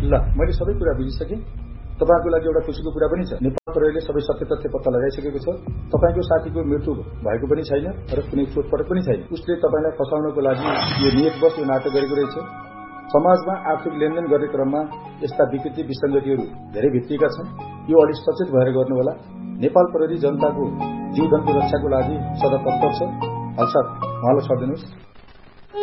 ल मैले सबै कुरा बुझिसकेँ। तपाईहरुको लागि एउटा खुशीको कुरा पनि छ। नेपाल प्रहरीले सबै सत्य तथ्य पत्ता लगाइसकेको छ। तपाईको साथीको मृत्यु भएको पनि छैन र कुनै चोटपटक पनि छैन। उसले तपाईलाई फसाउनको लागि यो नियतवश यो नाटक गरेको रहेछ। समाजमा आर्थिक लेनदेन गर्ने क्रममा यस्ता विकृति विसंगतिहरू धेरै भित्रिएका छन्। यो अलि सचेत भएर गर्नु होला। नेपाल प्रहरी जनताको जीवनको रक्षाको लागि सदा तत्पर छ। हल्सा उहाँलाई छ दिनुहोस्।